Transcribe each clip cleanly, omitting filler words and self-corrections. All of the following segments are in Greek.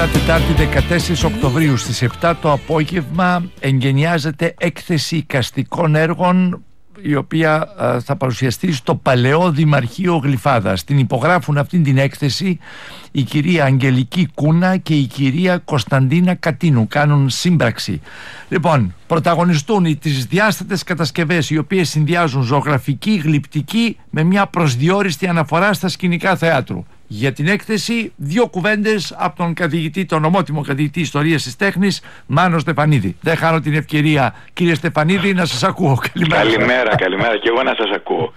Σήμερα Τετάρτη 14 Οκτωβρίου στις 7 το απόγευμα εγκαινιάζεται έκθεση εικαστικών έργων, η οποία θα παρουσιαστεί στο Παλαιό Δημαρχείο Γλυφάδας. Την υπογράφουν αυτήν την έκθεση η κυρία Αγγελική Κούνα και η κυρία Κωνσταντίνα Κατίνου. Κάνουν σύμπραξη. Λοιπόν, πρωταγωνιστούν τις διάστατες κατασκευές, οι οποίες συνδυάζουν ζωγραφική, γλυπτική με μια προσδιόριστη αναφορά στα σκηνικά θεάτρου. Για την έκθεση, δύο κουβέντες από τον καθηγητή, τον ομότιμο καθηγητή Ιστορίας της Τέχνης, Μάνο Στεφανίδη. Δεν χάνω την ευκαιρία, κύριε Στεφανίδη, να σας ακούω. Καλημέρα και εγώ να σας ακούω.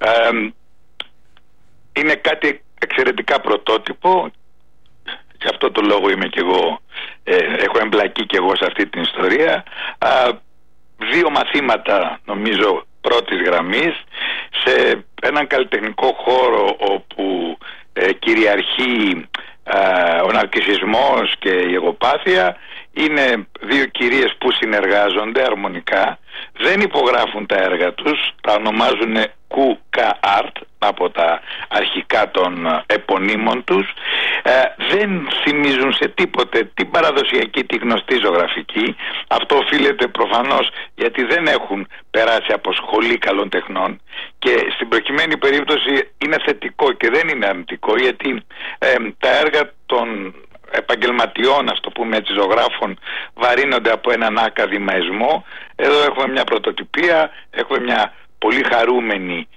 Είναι κάτι εξαιρετικά πρωτότυπο. Γι' αυτό το λόγο είμαι και εγώ, έχω εμπλακεί και εγώ σε αυτή την ιστορία. Δύο μαθήματα, νομίζω, πρώτης γραμμής, σε έναν καλλιτεχνικό χώρο όπου κυριαρχεί ο ναρκισσισμός και η εγωπάθεια. Είναι δύο κυρίες που συνεργάζονται αρμονικά, δεν υπογράφουν τα έργα τους, τα ονομάζουν Κουκα Art από τα αρχικά των επωνύμων τους, δεν θυμίζουν σε τίποτε την παραδοσιακή, τη γνωστή ζωγραφική. Αυτό οφείλεται προφανώς γιατί δεν έχουν περάσει από σχολή καλών τεχνών, και στην προκειμένη περίπτωση είναι θετικό και δεν είναι αρνητικό, γιατί τα έργα των επαγγελματιών, ας το πούμε έτσι, ζωγράφων, βαρύνονται από έναν ακαδημαϊσμό. Εδώ έχουμε μια πρωτοτυπία, έχουμε μια πολύ χαρούμενη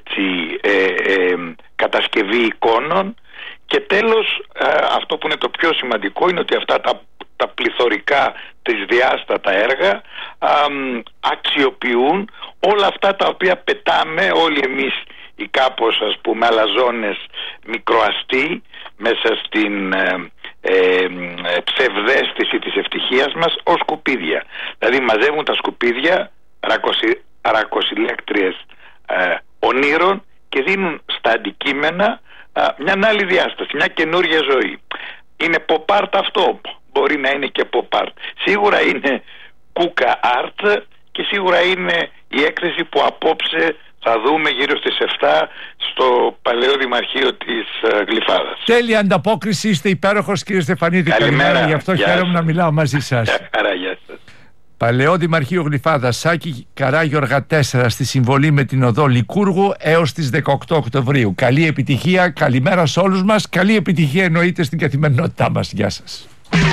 κατασκευή εικόνων, και τέλος αυτό που είναι το πιο σημαντικό είναι ότι αυτά τα πληθωρικά, τρισδιάστατα έργα αξιοποιούν όλα αυτά τα οποία πετάμε όλοι εμείς οι κάπως, ας πούμε, αλαζόνες μικροαστοί μέσα στην ψευδαίσθηση της ευτυχίας μας ως σκουπίδια. Δηλαδή μαζεύουν τα σκουπίδια, ρακοσυλλέκτριες ονείρων, και δίνουν στα αντικείμενα μια άλλη διάσταση, μια καινούργια ζωή. Είναι pop art αυτό? Μπορεί να είναι και pop art. Σίγουρα είναι Κουκα Art, και σίγουρα είναι η έκθεση που απόψε θα δούμε γύρω στις 7 στο Παλαιό Δημαρχείο της Γλυφάδας. Τέλεια ανταπόκριση, είστε υπέροχος, κύριε Στεφανίδη. Καλημέρα. Γι' αυτό χαίρομαι να μιλάω μαζί σας. Γεια σας. Παλαιό Δημαρχείο Γλυφάδας, Σάκη Καράγιοργα 4, στη συμβολή με την οδό Λικούργου έως τις 18 Οκτωβρίου. Καλή επιτυχία, καλημέρα σε όλους μας. Καλή επιτυχία εννοείται στην καθημερινότητά μας. Γεια σας.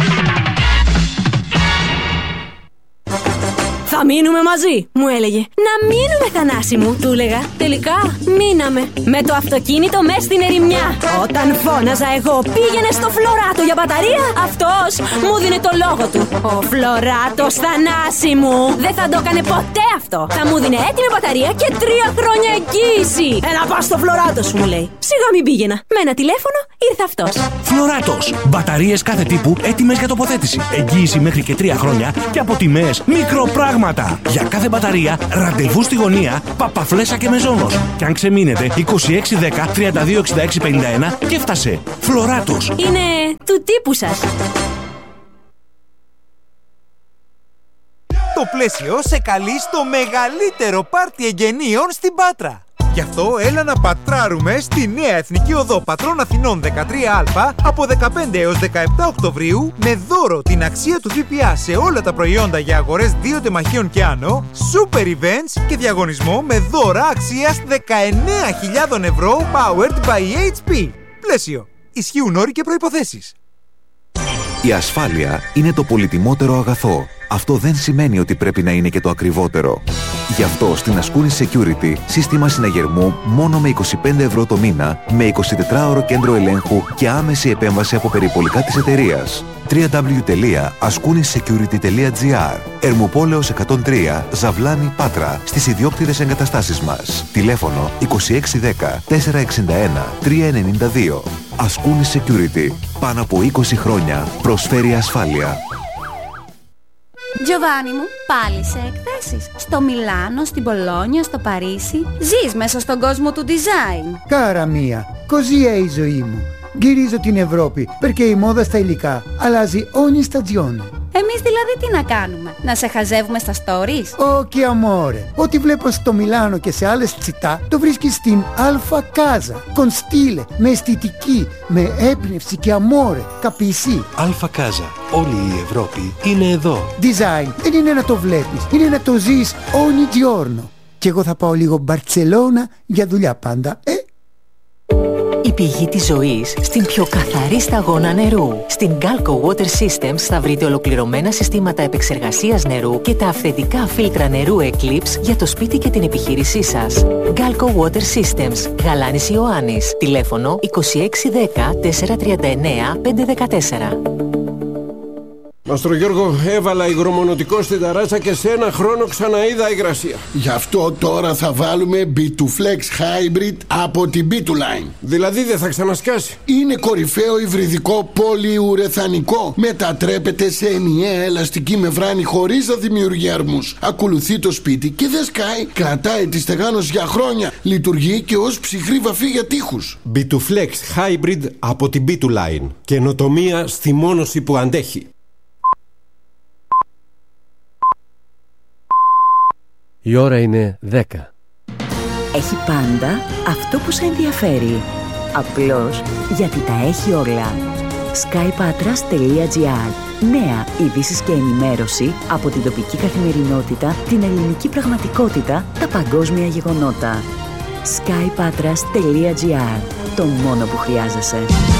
Θα μείνουμε μαζί, μου έλεγε. Να μείνουμε, Θανάση μου, του έλεγα. Τελικά μείναμε. Με το αυτοκίνητο μες στην ερημιά. Όταν φώναζα εγώ πήγαινε στο Φλωράτο για μπαταρία, αυτός μου δίνε το λόγο του. Ο Φλωράτος, Θανάση μου, δεν θα το έκανε ποτέ αυτό. Θα μου δίνε έτοιμη μπαταρία και 3 χρόνια εγγύηση. Να πας στο Φλωράτο σου, μου λέει. Σιγά μην πήγαινα. Με ένα τηλέφωνο ήρθε αυτός. Φλωράτος. Μπαταρίες κάθε τύπου έτοιμες για τοποθέτηση. Εγγύηση μέχρι και 3 χρόνια και από τιμές μικροπράγματα. Για κάθε μπαταρία, ραντεβού στη γωνία, Παπαφλέσσα και Μεζόνος. Και αν ξεμείνετε, 2610 326651 και φτάσε. Φλωράτος. Είναι του τύπου σας. Το Πλαίσιο σε καλεί στο μεγαλύτερο πάρτι εγγενείων στην Πάτρα. Γι' αυτό έλα να πατράρουμε στη νέα Εθνική Οδό Πατρών Αθηνών 13Α από 15 έως 17 Οκτωβρίου, με δώρο την αξία του ΦΠΑ σε όλα τα προϊόντα για αγορές 2 τεμαχίων και άνω, super events και διαγωνισμό με δώρα αξίας 19.000 ευρώ powered by HP. Πλαίσιο. Ισχύουν όροι και προϋποθέσεις. Η ασφάλεια είναι το πολυτιμότερο αγαθό. Αυτό δεν σημαίνει ότι πρέπει να είναι και το ακριβότερο. Γι' αυτό στην Ascoonis Security σύστημα συναγερμού μόνο με 25 ευρώ το μήνα, με 24ωρο κέντρο ελέγχου και άμεση επέμβαση από περιπολικά της εταιρείας. www.ascoonisSecurity.gr. Ερμουπόλεως 103, Ζαβλάνη, Πάτρα, στις ιδιόκτητες εγκαταστάσεις μας. Τηλέφωνο 2610 461 392. Ascoonis Security. Πάνω από 20 χρόνια προσφέρει ασφάλεια. Giovanni μου, πάλι σε εκθέσεις. Στο Μιλάνο, στην Πολόνια, στο Παρίσι. Ζεις μέσα στον κόσμο του design. Κάρα μία, così è η ζωή μου. Γυρίζω την Ευρώπη, perché η μόδα στα υλικά αλλάζει ogni stagione. Εμείς δηλαδή τι να κάνουμε? Να σε χαζεύουμε στα stories? Όχι, αμόρε. Ό,τι βλέπω στο Μιλάνο και σε άλλες τσιτά το βρίσκεις στην Αλφα Κάζα. Κονστήλε, με αισθητική, με έμπνευση και αμόρε. Καπισί. Αλφα Κάζα. Όλη η Ευρώπη είναι εδώ. Design δεν είναι να το βλέπεις, είναι να το ζεις ogni giorno. Και εγώ θα πάω λίγο Μπαρτσελώνα για δουλειά πάντα, Η πηγή της ζωής στην πιο καθαρή σταγόνα νερού. Στην Galco Water Systems θα βρείτε ολοκληρωμένα συστήματα επεξεργασίας νερού και τα αυθεντικά φίλτρα νερού Eclipse για το σπίτι και την επιχείρησή σας. Galco Water Systems, Γαλάνης Ιωάννης. Τηλέφωνο 2610 439 514. Μαστρο Γιώργο, έβαλα υγρομονωτικό στην ταράτσα και σε ένα χρόνο ξαναείδα υγρασία. Γι' αυτό τώρα θα βάλουμε B2Flex Hybrid από την B2Line. Δηλαδή δεν θα ξανασκάσει? Είναι κορυφαίο υβριδικό πολυουρεθανικό. Μετατρέπεται σε ενιαία ελαστική μεμβράνη χωρίς να δημιουργεί αρμούς. Ακολουθεί το σπίτι και δεν σκάει. Κρατάει τη στεγάνωση για χρόνια. Λειτουργεί και ως ψυχρή βαφή για τοίχους. B2Flex Hybrid από την B2Line. Καινοτομία στη μόνωση που αντέχει. Η ώρα είναι 10. Έχει πάντα αυτό που σε ενδιαφέρει. Απλώς γιατί τα έχει όλα. skypatras.gr. Νέα ειδήσεις και ενημέρωση από την τοπική καθημερινότητα, την ελληνική πραγματικότητα, τα παγκόσμια γεγονότα. skypatras.gr. Το μόνο που χρειάζεσαι.